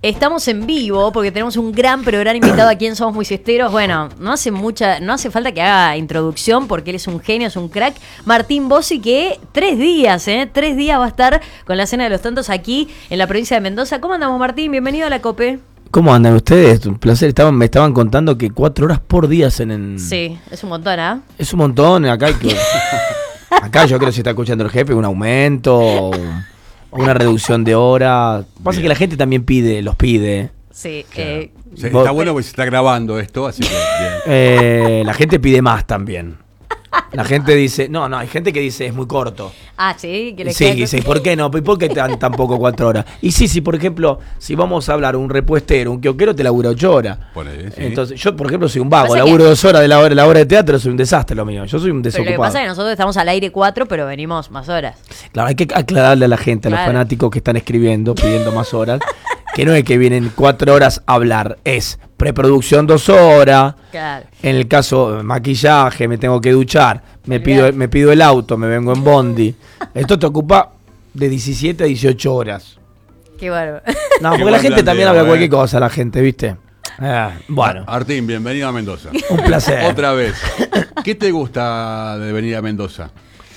Estamos en vivo porque tenemos un gran programa invitado aquí en Somos Muy Siesteros. Bueno, no hace falta que haga introducción porque él es un genio, es un crack. Martín Bossi, que 3 días va a estar con la Cena de los Tontos aquí en la provincia de Mendoza. ¿Cómo andamos, Martín? Bienvenido a la COPE. ¿Cómo andan ustedes? Un placer. Me estaban contando que 4 horas por día hacen. Sí, es un montón, ¿ah? Es un montón. Acá yo creo que se está escuchando el jefe, un aumento o una reducción de hora. Pasa que la gente también los pide. Sí. Claro. Está bueno porque se está grabando esto, así que bien. La gente pide más también. La gente dice, no, hay gente que dice es muy corto. Ah, sí, que le Sí, dice, ¿por qué no? ¿Por qué tampoco 4 horas? Y sí, por ejemplo, si vamos a hablar un repuestero, un kiosquero, te labura 8 horas. Ponele, sí. Entonces, yo, por ejemplo, soy un vago, Pasa laburo 2 horas de la hora de teatro, soy un desastre lo mío. Yo soy un Pero desocupado. lo que pasa es que nosotros estamos al aire 4, pero venimos más horas. Claro, hay que aclararle a la gente, a los Claro. fanáticos que están escribiendo, pidiendo más horas, que no es que vienen 4 horas a hablar, es preproducción 2 horas, Claro. en el caso maquillaje, me tengo que duchar, me pido el auto, me vengo en bondi. Esto te ocupa de 17 a 18 horas. Qué bárbaro. No, Qué porque la buen gente también planteo, habla cualquier cosa, la gente, ¿viste? Bueno, Martín, bienvenido a Mendoza. un placer. Otra vez. ¿Qué te gusta de venir a Mendoza?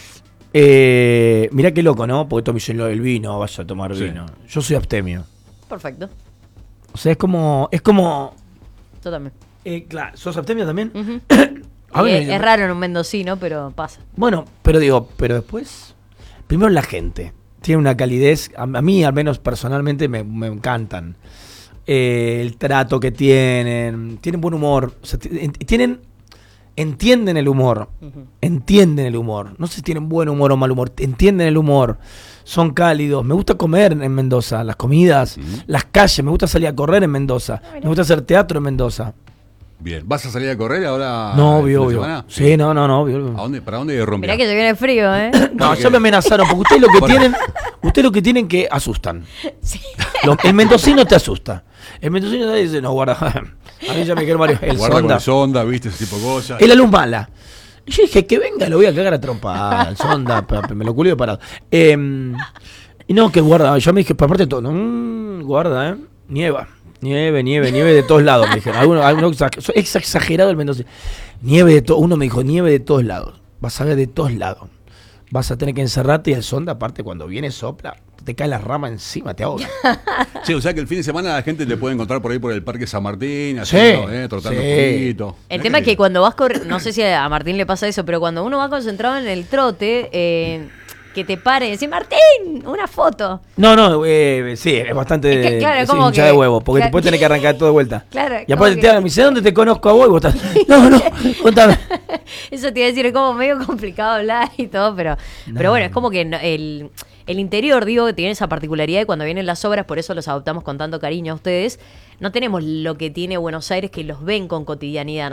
Mirá qué loco, ¿no? Porque tomes el vino, vas a tomar Sí. vino. Yo soy abstemio. Perfecto. O sea, es como Yo también. claro, ¿sos abstemio también? Ujú. A ver, Es raro en un mendocino, pero pasa. Bueno, pero después, primero la gente. Tiene una calidez, a mí al menos personalmente me encantan. El trato que tienen buen humor, o sea, entienden el humor, entienden el humor. No sé si tienen buen humor o mal humor, entienden el humor. Son cálidos. Me gusta comer en Mendoza, las comidas, las calles, me gusta salir a correr en Mendoza, me gusta hacer teatro en Mendoza. Bien. ¿Vas a salir a correr ahora? No, el fin de obvio. semana? Sí, no, obvio. ¿Para dónde rompía? Mirá que se viene frío, ¿eh? No, ya me amenazaron, porque ustedes lo que tienen que asustan. Sí. El mendocino te asusta. El mendocino te dice, no, guarda. A mí ya me quiero varios. El Guarda con sonda. el sonda, viste, ese tipo de cosas. Es la luz mala. Y yo dije, que venga, lo voy a cagar a trompa. El sonda, me lo culio parado. Y no, que guarda. Yo me dije, por aparte de todo, guarda, nieva. Nieve de todos lados, me dijeron. Es exagerado el mendocino. Nieve de todo. Uno me dijo, nieve de todos lados. Vas a ver de todos lados. Vas a tener que encerrarte y el sonda, aparte, cuando viene sopla, te cae la rama encima, te ahoga. Sí, o sea que el fin de semana la gente te puede encontrar por ahí por el Parque San Martín, Sí, trotando sí. un poquito. El tema es que cuando vas no sé si a Martín le pasa eso, pero cuando uno va concentrado en el trote, que te pare y decir, Martín, una foto. No, sí, es bastante Es que, claro, es como hincha que- de huevo, porque claro. después tenés que arrancar todo de vuelta. Claro, Y aparte como te hablan, me dice, ¿dónde te conozco a vos? Y vos estás, no, contame. Eso te iba a decir, es como medio complicado hablar y todo, pero bueno, es como que el interior, digo, tiene esa particularidad y cuando vienen las obras, por eso los adoptamos con tanto cariño a ustedes, no tenemos lo que tiene Buenos Aires, que los ven con cotidianidad.